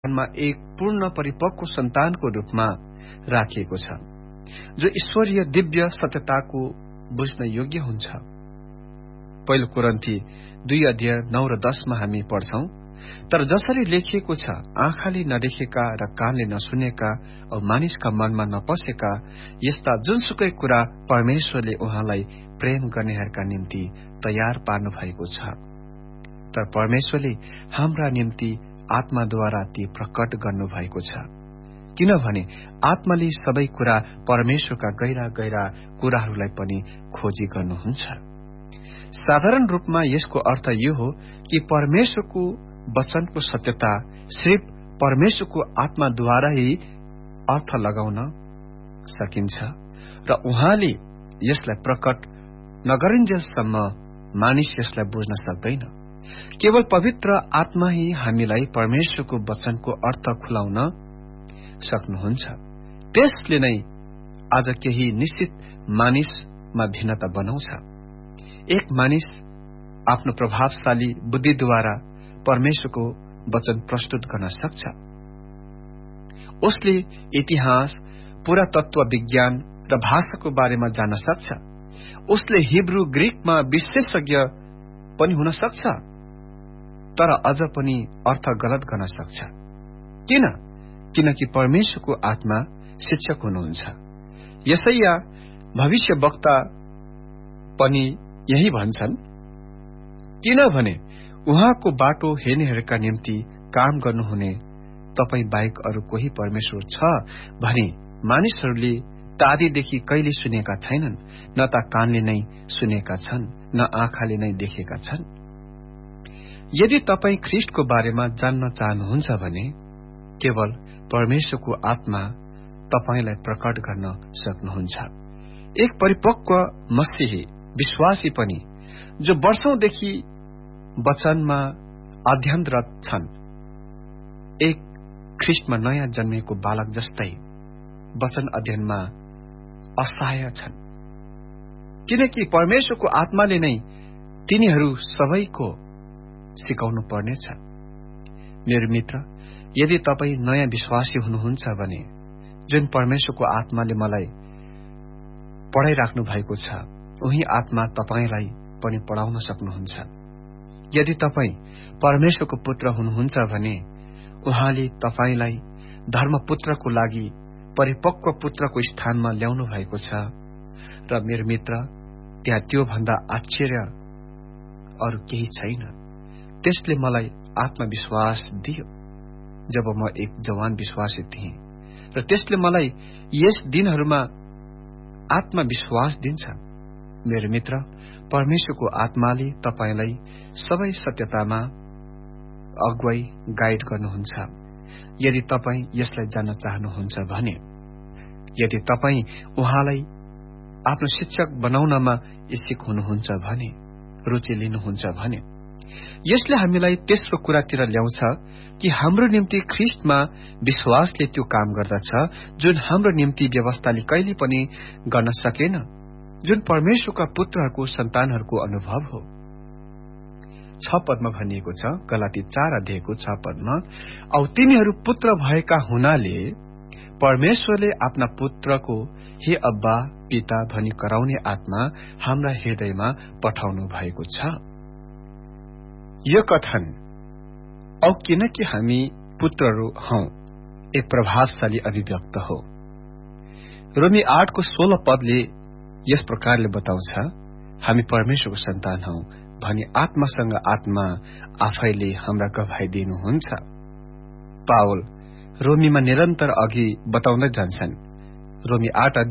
मा एक पूर्ण परिपक्व सन्तानको रूपमा राखिएको छ, जो ईश्वरीय दिव्य सत्यताको बुझ्न योग्य हुन्छ। पहिलो कोरिन्थी 2:9-10 मा हामी पढ्छौं, तर जसरी लेखिएको छ, आँखाले नदेखेका र कानले नसुनेका औ मानिसका मनमा नपसेका यस्ता जुनसुकै कुरा परमेश्वरले उहाँलाई प्रेम गर्नेहरूका निम्ति तयार पार्नु भएको छ। तर परमेश्वरले हाम्रा निम्ति आत्माद्वारा ती प्रकट गर्नु भएको छ, किनभने आत्माले सबै कुरा परमेश्वरका गहिरा गहिरा कुराहरूलाई पनि खोजी गर्नुहुन्छ। साधारण रूपमा यसको अर्थ यो हो कि परमेश्वरको वचनको सत्यता सिर्फ परमेश्वरको आत्माद्वारा ही अर्थ लगाउन सकिन्छ र उहाँले यसलाई प्रकट नगरिन्जेलसम्म मानिस यसलाई बुझ्न सक्दैन। केवल पवित्र आत्मा ही हामीलाई परमेश्वरको वचनको अर्थ खुलाउन सक्नुहुन्छ। त्यसले नै आज केही निश्चित मानिसमा भिन्नता बनाउँछ। एक मानिस आफ्नो प्रभावशाली बुद्धिद्वारा परमेश्वरको वचन प्रस्तुत गर्न सक्छ। उसले इतिहास, पुरातत्व विज्ञान र भाषाको बारेमा जान्न सक्छ। उसले हिब्रू ग्रीकमा विशेषज्ञ पनि हुन सक्छ, तर अझ पनि अर्थ गलत गर्न सक्छ। किनकि परमेश्वरको आत्मा शिक्षक हुनुहुन्छ। यसैया भविष्यवक्ता पनि यही भन्छन्, किनभने उहाँको बाटो हेर्नेहरूका निम्ति काम गर्नुहुने तपाई बाहेक अरू कोही परमेश्वर छ भने मानिसहरूले तादीदेखि कहिले सुनेका छैनन्, न त कानले नै सुनेका छन्, न आँखाले नै देखेका छन्। यदि तपाई ख्रीष्टको बारेमा जान्न चाहनुहुन्छ भने केवल परमेश्वरको आत्मा तपाईलाई प्रकट गर्न सक्नुहुन्छ। एक परिपक्व मसीही विश्वासी पनि जो वर्षौंदेखि वचनमा अध्ययनरत छन्, एक ख्रीष्टमा नयाँ जन्मेको बालक जस्तै वचन अध्ययनमा असहाय छन्, किनकि परमेश्वरको आत्माले नै तिनीहरू सबैको सिकाउनु पर्नेछ। मेरो मित्र, यदि तपाई नयाँ विश्वासी हुनुहुन्छ भने जुन परमेश्वरको आत्माले मलाई पढाइराख्नु भएको छ, उही आत्मा तपाईलाई पनि पढाउन सक्नुहुन्छ। यदि तपाई परमेश्वरको पुत्र हुनुहुन्छ भने उहाँले तपाईलाई धर्मपुत्रको लागि परिपक्व पुत्रको स्थानमा ल्याउनु भएको छ। र मेरो मित्र, त्यहाँ त्यो भन्दा आश्चर्य अरू केही छैन। त्यसले मलाई आत्मविश्वास दियो जब म एक जवान विश्वासी थिएँ, र त्यसले मलाई यस दिनहरूमा आत्मविश्वास दिन्छ। मेरो मित्र, परमेश्वरको आत्माले तपाईलाई सबै सत्यतामा अगुवाई गाइड गर्नुहुन्छ, यदि तपाई यसलाई जान्न चाहनुहुन्छ भने। यदि तपाई उहाँलाई आफ्नो शिक्षक बनाउनमा इच्छुक हुनुहुन्छ भने, रुचि लिनुहुन्छ भने, यसले हामीलाई तेस्रो कुरातिर ल्याउँछ कि हाम्रो निम्ति ख्रीष्टमा विश्वासले त्यो काम गर्दछ जुन हाम्रो निम्ति व्यवस्थाले कहिले पनि गर्न सकेन, जुन परमेश्वरका पुत्रहरूको सन्तानहरूको अनुभव हो। 6 पदमा भनिएको छ, गलाती 4:6 औ तिनीहरू पुत्र भएका हुनाले परमेश्वरले आफ्ना पुत्रको हे अब्बा पिता भनी कराउने आत्मा हाम्रा हृदयमा पठाउनु भएको छ। यो कथन औ किनकि हामी पुत्रहरू हौं एक प्रभावशाली अभिव्यक्त हो। रोमी 8:16 पदले यस प्रकारले बताउँछ, हामी परमेश्वरको सन्तान हौं भनी आत्मासँग आत्मा आफैले हाम्रा गवाही दिनुहुन्छ। पावल रोमीमा निरन्तर अघि बताउँदै जान्छन्। रोमी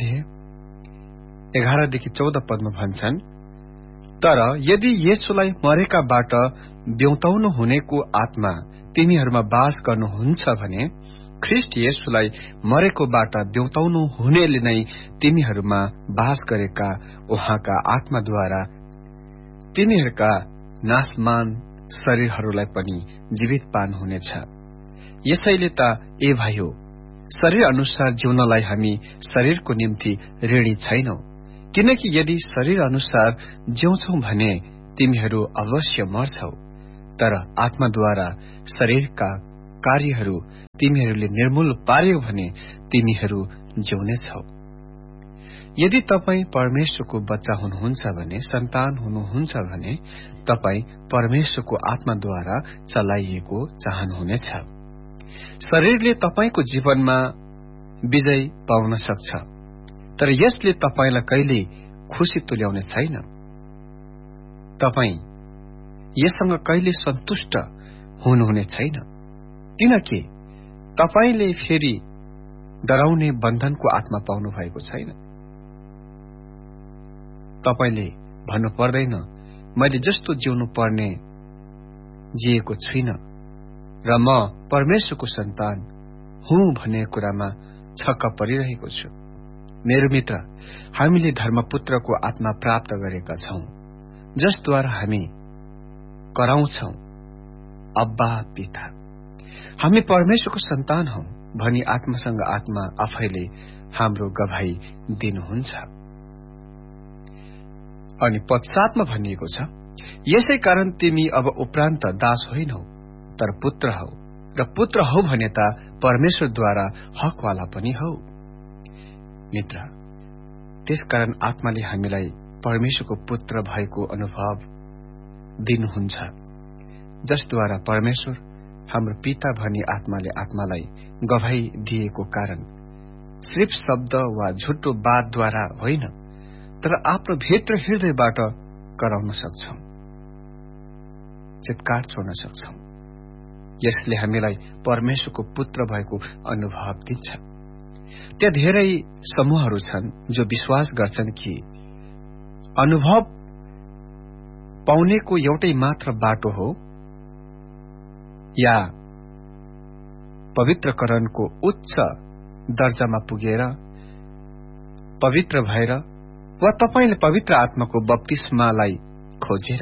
8:11-14 पदमा भन्छन्, तर यदि येशूलाई मरेकाबाट ब्याउताउनु हुनेको आत्मा तिमीहरूमा बास गर्नुहुन्छ भने ख्रीष्ट येशूलाई मरेकोबाट ब्याउताउनु हुनेले नै तिमीहरूमा बास गरेका उहाँका आत्माद्वारा तिनीहरूका नाशमान शरीरहरूलाई पनि जीवित पार्नुहुनेछ। यसैले त ए भाइयो, शरीर अनुसार जिउनलाई हामी शरीरको निम्ति ऋणी छैनौं, किनकि यदि शरीर अनुसार जिउँछौ भने तिमीहरू अवश्य मर्छौ, तर आत्माद्वारा शरीरका कार्यहरू तिमीहरूले निर्मूल पार्यो भने तिमीहरू जिउनेछौ। यदि तपाईँ परमेश्वरको बच्चा हुनुहुन्छ भने, सन्तान हुनुहुन्छ भने, तपाईँ परमेश्वरको आत्माद्वारा चलाइएको चाहनुहुनेछ। शरीरले तपाईको जीवनमा विजय पाउन सक्छ, तर यसले तपाईलाई कहिल्यै खुशी तुल्याउने छैन। तपाईँ यससँग कहिले सन्तुष्ट हुनुहुने छैन, किनकि तपाईले फेरि डराउने बन्धनको आत्मा पाउनु भएको छैन। तपाईले भन्नु पर्दैन, मैले जस्तो जिउनु पर्ने जिएको छुइन र म परमेश्वरको सन्तान हुँ भन्ने कुरामा छक्क परिरहेको छु। मेरो मित्र, हामीले धर्मपुत्रको आत्मा प्राप्त गरेका छौं, जसद्वारा हामी कराउँछौं, अब्बा पिता। हामी परमेश्वरको सन्तान हौं भनी आत्मासँग आत्मा आफैले हाम्रो गवाही दिनुहुन्छ। अनि पद 7 मा भनिएको छ, यसै कारण तिमी अब उपरान्त दास होइनौ, तर पुत्र हौ, र पुत्र हौ भने त परमेश्वरद्वारा हकवाला पनि हौ। मित्र, त्यसकारण आत्माले हामीलाई परमेश्वरको पुत्र भएको अनुभव दिनुहुन्छ, जसद्वारा परमेश्वर हाम्रो पिता भनी आत्माले आत्मालाई गवाही दिएको कारण सिर्फ शब्द वा झुटो बातद्वारा होइन, तर आफ्नो भित्र हृदयबाट कराउन सक्छौं, चित्कार छोड्न सक्छौं। यसले हामीलाई परमेश्वरको पुत्र भएको अनुभव दिन्छ। त्यहाँ धेरै समूहहरू छन् जो विश्वास गर्छन् कि अनुभव पाउनेको एउटै मात्र बाटो हो या पवित्रकरणको उच्च दर्जामा पुगेर पवित्र भएर वा तपाईले पवित्र आत्माको बप्तिस्मालाई खोजेर।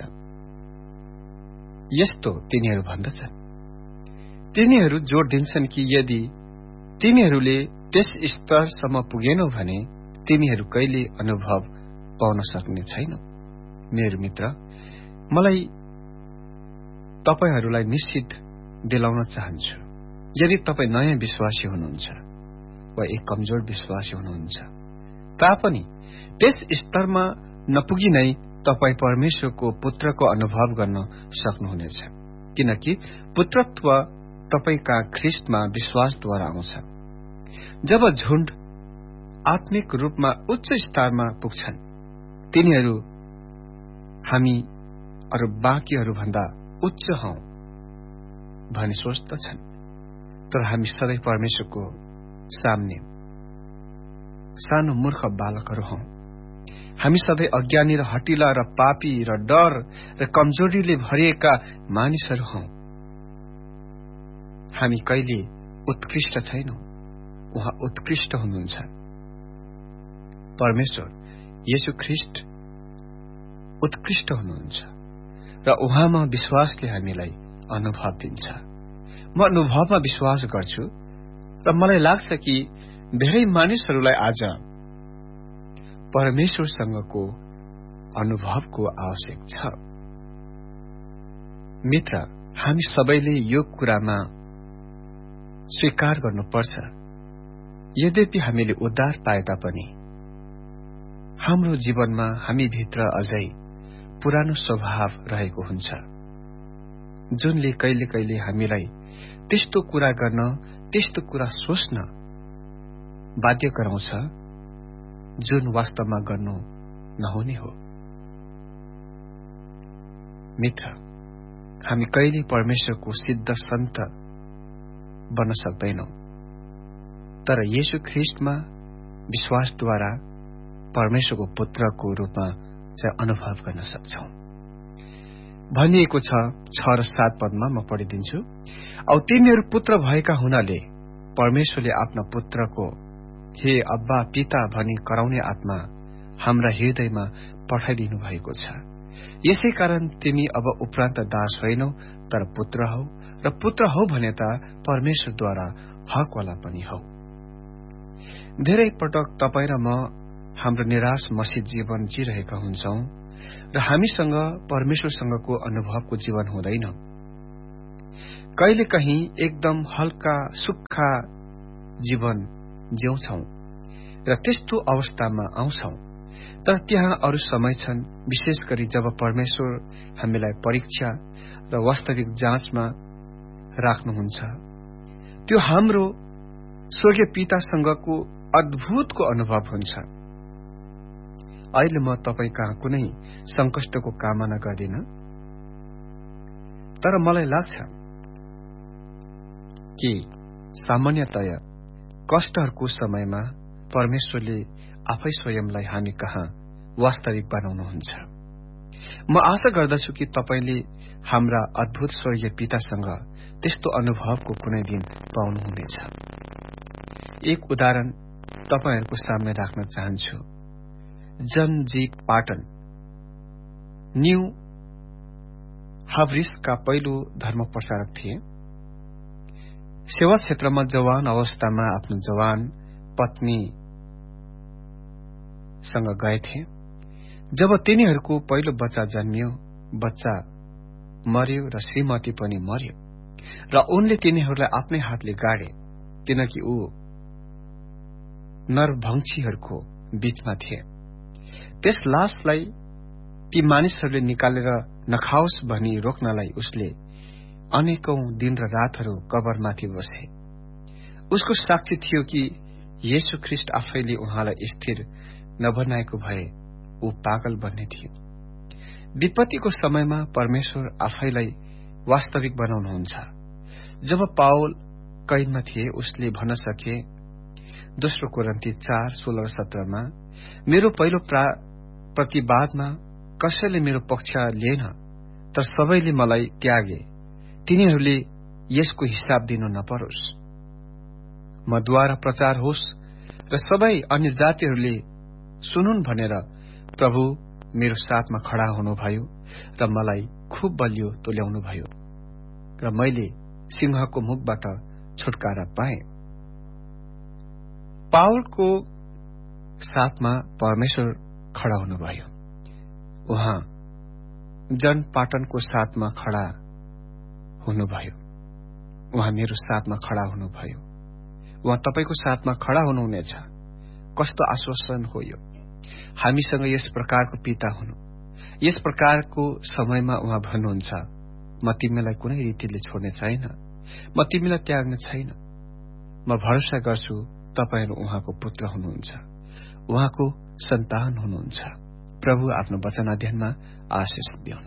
यस्तो तिनीहरू भन्दछन्। तिनीहरू जोड दिन्छन् कि यदि तिमीहरूले त्यस स्तरसम्म पुगेनौ भने तिमीहरू कहिले अनुभव पाउन सक्ने छैनौ। मेरो मित्र, मलाई तपाईहरूलाई निश्चित दिलाउन चाहन्छु, यदि तपाईँ नयाँ विश्वासी हुनुहुन्छ वा एक कमजोर विश्वासी हुनुहुन्छ तापनि त्यस स्तरमा नपुगी नै तपाईँ परमेश्वरको पुत्रको अनुभव गर्न सक्नुहुनेछ, किनकि पुत्रत्व तपाईका ख्रिस्टमा विश्वासद्वारा आउँछ। जब झुण्ड आत्मिक रूपमा उच्च स्तरमा पुग्छन्, तिनीहरू हामी अरू बाँकीहरू भन्दा उच्च हौ भनी सोच्दछन्, तर हामी सधैँ परमेश्वरको सामने सानो मूर्ख बालकहरू हौ। हामी सधैँ अज्ञानी र हटिला र पापी र डर र कमजोरीले भरिएका मानिसहरू हौ। हामी कहिले उत्कृष्ट छैनौं, उहाँ उत्कृष्ट हुनुहुन्छ। परमेश्वर येशू ख्रिस्ट उत्कृष्ट हुनुहुन्छ र उहाँमा विश्वासले हामीलाई अनुभव दिन्छ। म अनुभवमा विश्वास गर्छु र मलाई लाग्छ कि धेरै मानिसहरूलाई आज परमेश्वरसँगको अनुभवको आवश्यक छ। मित्र, हामी सबैले यो कुरामा स्वीकार गर्नुपर्छ, यद्यपि हामीले उद्धार पाए तापनि हाम्रो जीवनमा हामी भित्र अझै पुरानो स्वभाव रहेको हुन्छ, जुनले कहिले कहिले हामीलाई त्यस्तो कुरा गर्न, त्यस्तो कुरा सोच्न बाध्य गराउँछ जुन वास्तवमा गर्नु नहुने हो। मित्र, हामी कहिले परमेश्वरको सिद्ध सन्त बन्न सक्दैनौं, तर येशू ख्रिस्टमा विश्वासद्वारा परमेश्वरको पुत्रको रूपमा चाहिँ अनुभव गर्न सक्छौं। भनिएको छ 6 र 7 पदमा म पढिदिन्छु। औ तिमीहरू पुत्र भएका हुनाले परमेश्वरले आफ्ना पुत्रको हे अब्बा पिता भनी कराउने आत्मा हाम्रा हृदयमा पठाइदिनु भएको छ। यसै कारण तिमी अब उपरान्त दास होइनौ, तर पुत्र हौ, र पुत्र हौ भने त परमेश्वरद्वारा हकवाला पनि हौ। धेरै पटक तपाईँ र म हाम्रो निराश मसित जीवन जिरहेका हुन्छौं र हामीसँग परमेश्वरसँगको अनुभवको जीवन हुँदैन। कहिलेकाहीँ एकदम हल्का सुक्खा जीवन जिउँछौं र त्यस्तो अवस्थामा आउँछौं। तर त्यहाँ अरू समय छन्, विशेष गरी जब परमेश्वर हामीलाई परीक्षा र वास्तविक जाँचमा राख्नुहुन्छ। त्यो हाम्रो स्वर्गीय पितासँगको अद्भुतको अनुभव हुन्छ। अहिले म तपाईँ कहाँ कुनै संकष्टको कामना गर्दिन, तर मलाई लाग्छ कि सामान्यतया कष्टहरूको समयमा परमेश्वरले आफै स्वयंलाई हामी कहाँ वास्तविक बनाउनुहुन्छ। म आशा गर्दछु कि तपाईले हाम्रा अद्भुत स्वर्गीय पितासँग त्यस्तो अनुभवको कुनै दिन पाउनुहुनेछ। एक उदाहरण तपाईहरूको सामने राख्न चाहन्छु। जन जी पाटन न्यू हावरिसका पहिलो धर्म प्रचारक थिए। सेवा क्षेत्रमा जवान अवस्थामा आफ्नो जवान पत्नीसँग गएथे। जब तिनीहरूको पहिलो बच्चा जन्मियो, बच्चा मर्यो र श्रीमती पनि मर्यो र उनले तिनीहरूलाई आफ्नै हातले गाडे, किनकि ऊ नरभक्षीहरूको बीचमा थिए। त्यस लासलाई ती मानिसहरूले निकालेर नखाओस् भनी रोक्नलाई उसले अनेकौं दिन र रातहरू कबरमाथि बसे। उसको साक्षी थियो कि येशू ख्रीष्ट आफैले उहाँलाई स्थिर नबनाएको भए ऊ पागल बन्ने थियो। विपत्तिको समयमा परमेश्वर आफैलाई वास्तविक बनाउनुहुन्छ। जब पावल कैदमा थिए, उसले भन्न सके, दोस्रो कोरिन्थी 4:16-17 मेरो पहिलो प्रतिवादमा कसैले मेरो पक्ष लिएन, तर सबैले मलाई त्यागे। तिनीहरूले यसको हिसाब दिनु नपरोस्। मद्वारा प्रचार होस् र सबै अन्य जातिहरूले सुनुन् भनेर प्रभु मेरो साथमा खड़ा हुनुभयो र मलाई खुब बलियो तुल्याउनुभयो र मैले सिंहको मुखबाट छुटकारा पाएँ। पावलको साथमा परमेश्वर खड़ा हुनुभयो। उहाँ जन पाटनको साथमा खड़ा हुनुभयो। उहाँ मेरो साथमा खड़ा हुनुभयो। उहाँ तपाईको साथमा खड़ा हुनुहुनेछ। कस्तो आश्वासन हो यो! हामीसँग यस प्रकारको पिता हुनु। यस प्रकारको समयमा उहाँ भन्नुहुन्छ, म तिमीलाई कुनै रीतिले छोड्ने छैन, म तिमीलाई त्याग्ने छैन। म भरोसा गर्छु तपाईहरू उहाँको पुत्र हुनुहुन्छ, उहाँको सन्तान हुनुहुन्छ। प्रभु आफ्नो वचन अध्ययनमा आशिष दिउन्।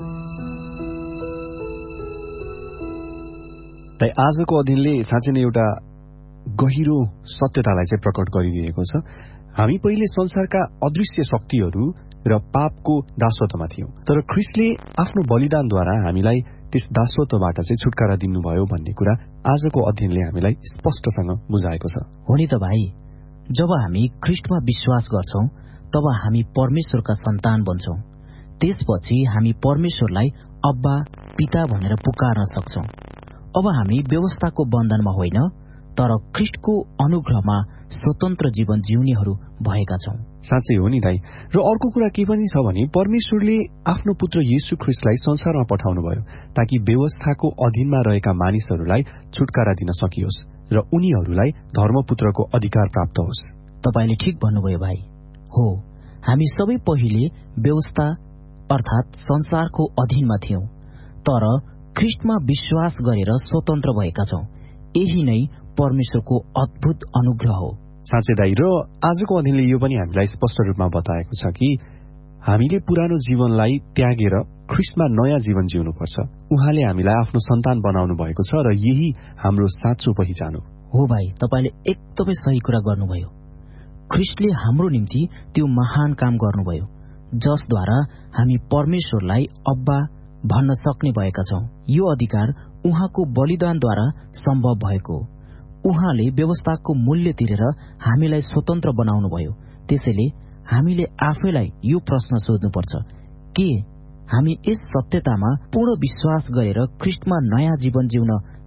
आजको अध्ययनले साँच्चै नै एउटा गहिरो सत्यतालाई चाहिँ प्रकट गरिदिएको छ। हामी पहिले संसारका अदृश्य शक्तिहरू र पापको दासत्वमा थियौं, तर ख्रीष्टले आफ्नो बलिदानद्वारा हामीलाई त्यस दासत्वबाट चाहिँ छुटकारा दिनुभयो भन्ने कुरा आजको अध्ययनले हामीलाई स्पष्टसँग बुझाएको छ। हो नि त भाइ, जब हामी ख्रीष्टमा विश्वास गर्छौं तब हामी परमेश्वरका सन्तान बन्छौं। त्यसपछि हामी परमेश्वरलाई अब्बा, पिता भनेर पुकार्न सक्छौं। अब हामी व्यवस्थाको बन्धनमा होइन, तर ख्रीष्टको अनुग्रहमा स्वतन्त्र जीवन जिउनेहरू भएका छौं। साँच्चै हो नि दाइ। र अर्को कुरा के पनि छ भने परमेश्वरले आफ्नो पुत्र येशू ख्रीष्टलाई संसारमा पठाउनुभयो ताकि व्यवस्थाको अधीनमा रहेका मानिसहरूलाई छुटकारा दिन सकियोस् र उनीहरूलाई धर्मपुत्रको अधिकार प्राप्त होस्। तपाईले ठिक भन्नुभयो भाइ। हो, हामी सबै पहिले व्यवस्था अर्थात संसारको अधीनमा थियौं, तर ख्रीष्टमा विश्वास गरेर स्वतन्त्र भएका छौं। यही नै परमेश्वरको अद्भुत अनुग्रह हो। साँच्चै दाइ, र आजको अध्ययनले यो पनि हामीलाई स्पष्ट रूपमा बताएको छ कि हामीले पुरानो जीवनलाई त्यागेर ख्रीष्टमा नयाँ जीवन जिउनुपर्छ। उहाँले हामीलाई आफ्नो सन्तान बनाउनु भएको छ र यही हाम्रो साँचो पहिचान हो। हो भाइ, तपाईले एकदमै सही कुरा गर्नुभयो। ख्रीष्टले हाम्रो निम्ति त्यो महान काम गर्नुभयो जसद्वारा हामी परमेश्वरलाई अब्बा भन्न सक्ने भएका छौं। यो अधिकार उहाँको बलिदानद्वारा सम्भव भएको हो। उहाँले व्यवस्थाको मूल्य तिरेर हामीलाई स्वतन्त्र बनाउनुभयो। त्यसैले हामीले आफैलाई यो प्रश्न सोध्नुपर्छ, के हामी यस सत्यतामा पूर्ण विश्वास गरेर ख्रीष्टमा नयाँ जीवन जिउन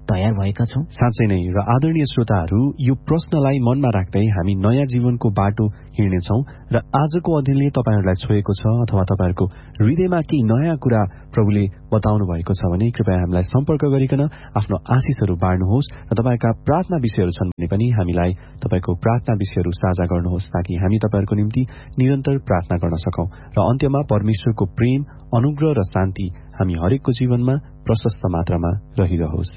तयार भएका छौं? साँच्चै नै र आदरणीय श्रोताहरू, यो प्रश्नलाई मनमा राख्दै हामी नयाँ जीवनको बाटो हिँड्नेछौं र आजको अध्ययनले तपाईहरुलाई छोएको छ अथवा तपाईहरुको हृदयमा केही नयाँ कुरा प्रभुले बताउनु भएको छ भने कृपया हामीलाई सम्पर्क गरिकन आफ्नो आशिषहरू बाँड्नुहोस् र तपाईका प्रार्थना विषयहरू छन् भने पनि हामीलाई तपाईको प्रार्थना विषयहरू साझा गर्नुहोस् ताकि हामी तपाईहरुको निम्ति निरन्तर प्रार्थना गर्न सकौं र अन्त्यमा परमेश्वरको प्रेम, अनुग्रह र शान्ति हामी हरेकको जीवनमा प्रशस्त मात्रामा रहिरहोस्।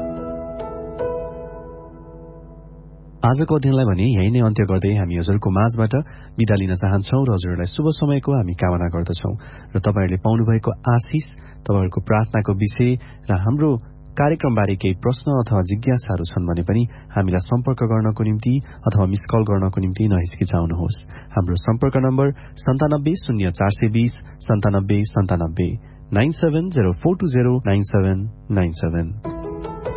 आजको अध्ययनलाई भने यही नै अन्त्य गर्दै हामी हजुरको माझबाट बिदा लिन चाहन्छौं र हजुरलाई शुभ समयको हामी कामना गर्दछौं र तपाईहरुले पाउनुभएको आशिष, तपाईहरुको प्रार्थनाको विषय र हाम्रो कार्यक्रमबारे केही प्रश्न अथवा जिज्ञासाहरू छन् भने पनि हामीलाई सम्पर्क गर्नको निम्ति अथवा मिस कल गर्नको निम्ति नहिचकिचाउनुहोस्। हाम्रो सम्पर्क नम्बर 970420 9797 9704209797।